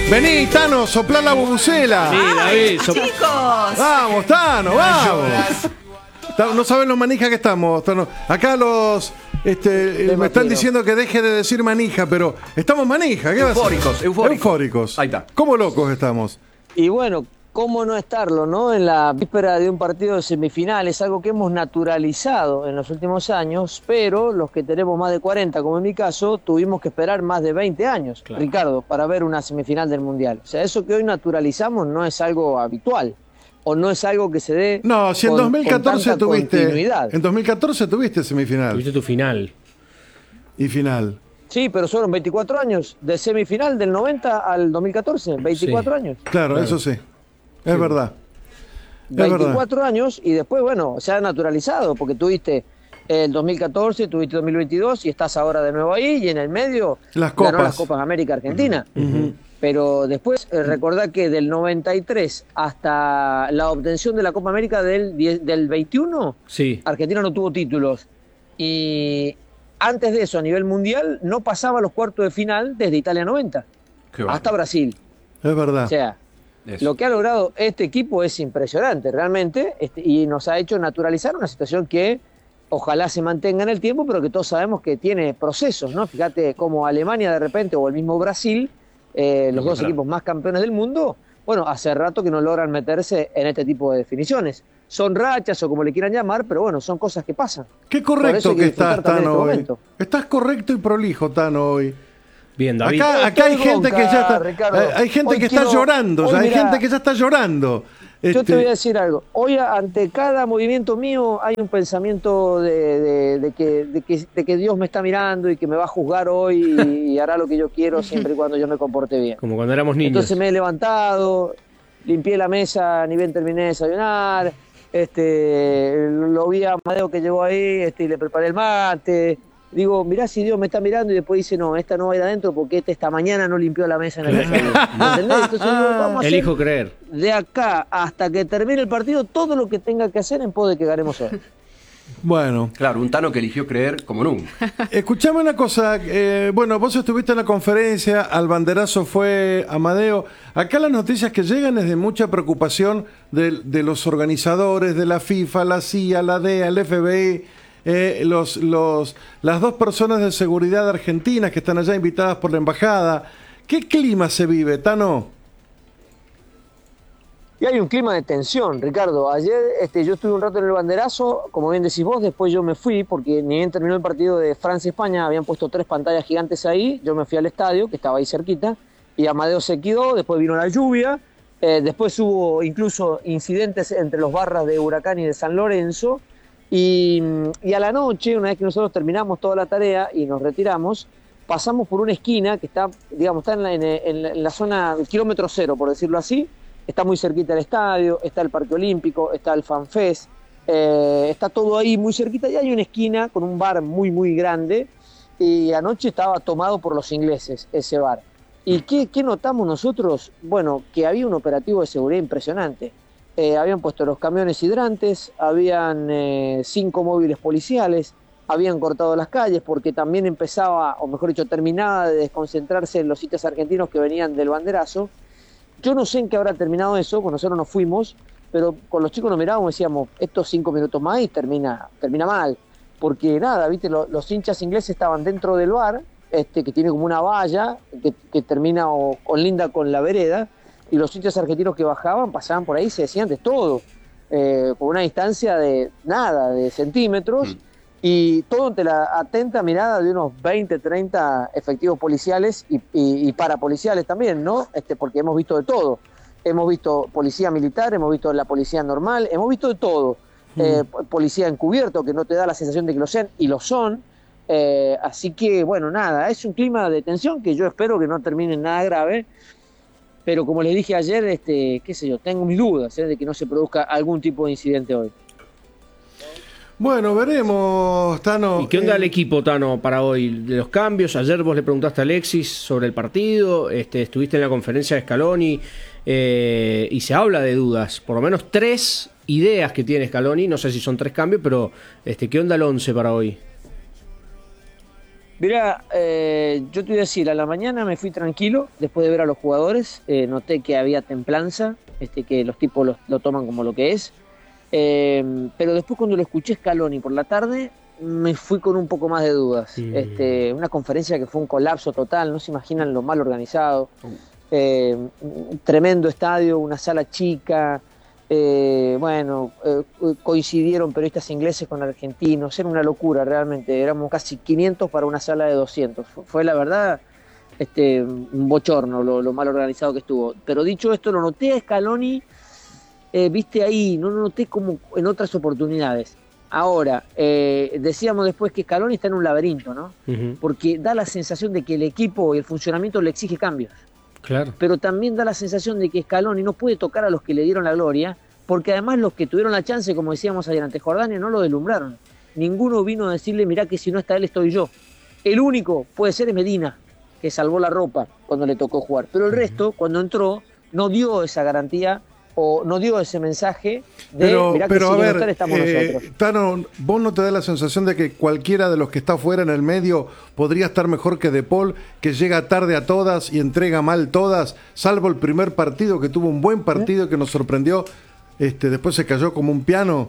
Vení, Tano, soplá la bubucela. Sí, David. Chicos, Vamos, Tano, vamos. No saben los manijas que estamos, Tano. Acá los me están diciendo que deje de decir manija, pero estamos manija. ¿Qué va a ser? Eufóricos. Ahí está. ¿Cómo locos estamos? Y bueno, ¿cómo no estarlo, no? En la víspera de un partido de semifinales, algo que hemos naturalizado en los últimos años, pero los que tenemos más de 40, como en mi caso, tuvimos que esperar más de 20 años, claro, Ricardo, para ver una semifinal del Mundial. O sea, eso que hoy naturalizamos no es algo habitual, o no es algo que se dé. No, si en 2014 tuviste. Continuidad. En 2014 tuviste semifinal. Tuviste tu final. Y final. Sí, pero fueron 24 años, de semifinal del 90 al 2014, 24 años. Claro, eso sí. Es verdad. 24 años y después, bueno, se ha naturalizado, porque tuviste el 2014, tuviste 2022 y estás ahora de nuevo ahí, y en el medio ganó las Copas América Argentina. Pero después, recordá que del 93 hasta la obtención de la Copa América del 21, sí, Argentina no tuvo títulos. Y antes de eso, a nivel mundial, no pasaba los cuartos de final desde Italia 90 hasta Brasil. Es verdad. O sea, lo que ha logrado este equipo es impresionante, realmente, y nos ha hecho naturalizar una situación que ojalá se mantenga en el tiempo, pero que todos sabemos que tiene procesos, ¿no? Fíjate cómo Alemania de repente, o el mismo Brasil, los dos equipos más campeones del mundo, bueno, hace rato que no logran meterse en este tipo de definiciones. Son rachas o como le quieran llamar, pero bueno, son cosas que pasan. Qué correcto que estás, Tano, hoy. Estás correcto y prolijo, Tano, hoy. Bien, David. Acá hay gente que ya está. Ricardo, hay gente que está llorando. Hay gente que ya está llorando. Yo te voy a decir algo. Hoy, ante cada movimiento mío, hay un pensamiento de que Dios me está mirando y que me va a juzgar hoy y hará lo que yo quiero siempre y cuando yo me comporte bien. Como cuando éramos niños. Entonces me he levantado, limpié la mesa, ni bien terminé de desayunar. Lo vi a Amadeo que llegó ahí y le preparé el mate. Digo, mirá si Dios me está mirando, y después dice, no, esta no va a ir adentro porque esta mañana no limpió la mesa en el desayuno. ¿Entendés? Entonces vamos a elijo creer. De acá hasta que termine el partido todo lo que tenga que hacer en pos de que ganemos hoy. Bueno. Claro, un Tano que eligió creer como nunca. Escuchame una cosa, bueno, vos estuviste en la conferencia, al banderazo fue Amadeo. Acá las noticias que llegan es de mucha preocupación de los organizadores, de la FIFA, la CIA, la DEA, el FBI. Las dos personas de seguridad argentinas que están allá invitadas por la embajada. ¿Qué clima se vive, Tano? Y hay un clima de tensión, Ricardo. Ayer yo estuve un rato en el banderazo, como bien decís vos, después yo me fui, porque ni bien terminó el partido de Francia-España, habían puesto 3 pantallas gigantes ahí, yo me fui al estadio, que estaba ahí cerquita, y Amadeo se quedó, después vino la lluvia, después hubo incluso incidentes entre los barras de Huracán y de San Lorenzo. Y a la noche, una vez que nosotros terminamos toda la tarea y nos retiramos, pasamos por una esquina que está, digamos, está en la zona del kilómetro cero, por decirlo así. Está muy cerquita del estadio, está el Parque Olímpico, está el FanFest, está todo ahí muy cerquita. Y hay una esquina con un bar muy, muy grande. Y anoche estaba tomado por los ingleses ese bar. ¿Y qué notamos nosotros? Bueno, que había un operativo de seguridad impresionante. Habían puesto los camiones hidrantes, habían 5 móviles policiales, habían cortado las calles porque también empezaba, o mejor dicho, terminaba de desconcentrarse en los sitios argentinos que venían del banderazo. Yo no sé en qué habrá terminado eso, cuando nosotros nos fuimos, pero con los chicos nos mirábamos y decíamos, estos 5 minutos más y termina mal. Porque nada, viste, los hinchas ingleses estaban dentro del bar, que tiene como una valla que termina o linda con la vereda, y los hinchas argentinos que bajaban, pasaban por ahí, se decían de todo, por una distancia de nada, de centímetros, y todo ante la atenta mirada de unos 20, 30 efectivos policiales y parapoliciales también, ¿no? Porque hemos visto de todo. Hemos visto policía militar, hemos visto la policía normal, hemos visto de todo. Policía encubierto, que no te da la sensación de que lo sean, y lo son. Así que, bueno, nada, es un clima de tensión que yo espero que no termine en nada grave. Pero como les dije ayer, qué sé yo, tengo mis dudas de que no se produzca algún tipo de incidente hoy. Bueno, veremos, Tano. ¿Y qué onda el equipo, Tano, para hoy? De los cambios, ayer vos le preguntaste a Alexis sobre el partido, estuviste en la conferencia de Scaloni y se habla de dudas, por lo menos 3 ideas que tiene Scaloni, no sé si son 3 cambios, pero ¿qué onda el 11 para hoy? Mirá, yo te voy a decir, a la mañana me fui tranquilo, después de ver a los jugadores, noté que había templanza, que los tipos lo toman como lo que es, pero después cuando lo escuché Scaloni por la tarde, me fui con un poco más de dudas. Una conferencia que fue un colapso total, no se imaginan lo mal organizado, un tremendo estadio, una sala chica. Coincidieron periodistas ingleses con argentinos, era una locura realmente, éramos casi 500 para una sala de 200, fue la verdad un bochorno lo mal organizado que estuvo, pero dicho esto lo noté a Scaloni, viste ahí, no lo noté como en otras oportunidades. Ahora, decíamos después que Scaloni está en un laberinto, ¿no? Porque da la sensación de que el equipo y el funcionamiento le exige cambios. Claro. Pero también da la sensación de que Scaloni no puede tocar a los que le dieron la gloria, porque además los que tuvieron la chance, como decíamos ayer ante Jordania, no lo deslumbraron. Ninguno vino a decirle, mirá que si no está él estoy yo. El único puede ser es Medina, que salvó la ropa cuando le tocó jugar. Pero el resto, cuando entró, no dio esa garantía o no dio ese mensaje de mirá que si no estar estamos nosotros. Tano, ¿vos no te da la sensación de que cualquiera de los que está afuera en el medio podría estar mejor que De Paul, que llega tarde a todas y entrega mal todas, salvo el primer partido, que tuvo un buen partido que nos sorprendió, después se cayó como un piano?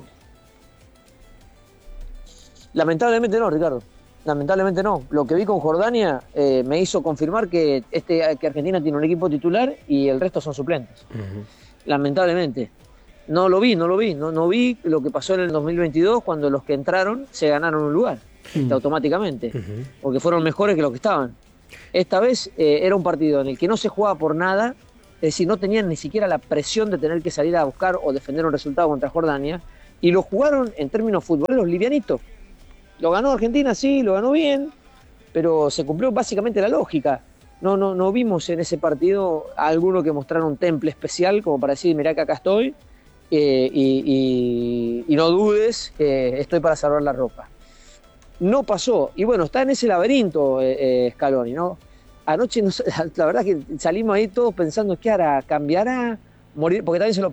Lamentablemente no, Ricardo. Lamentablemente no. Lo que vi con Jordania me hizo confirmar que Argentina tiene un equipo titular y el resto son suplentes. Lamentablemente. No vi lo que pasó en el 2022 cuando los que entraron se ganaron un lugar automáticamente, porque fueron mejores que los que estaban. Esta vez era un partido en el que no se jugaba por nada, es decir, no tenían ni siquiera la presión de tener que salir a buscar o defender un resultado contra Jordania, y lo jugaron en términos futboleros livianitos. Lo ganó Argentina, sí, lo ganó bien, pero se cumplió básicamente la lógica. No vimos en ese partido a alguno que mostrara un temple especial como para decir, mirá que acá estoy y no dudes, estoy para salvar la ropa. No pasó, y bueno, está en ese laberinto Scaloni, ¿no? Anoche, la verdad que salimos ahí todos pensando, ¿qué hará? ¿Cambiará? ¿Morir? Porque también se lo